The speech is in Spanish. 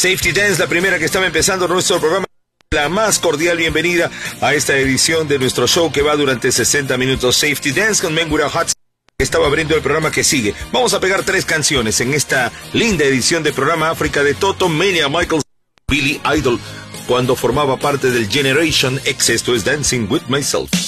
Safety Dance, la primera que estaba empezando nuestro programa. La más cordial bienvenida a esta edición de nuestro show que va durante 60 minutos. Safety Dance con Mengura Hudson. Estaba abriendo el programa que sigue. Vamos a pegar 3 canciones en esta linda edición del programa África de Toto, Mania, Michael, Billy Idol, cuando formaba parte del Generation X. Esto es Dancing With Myself.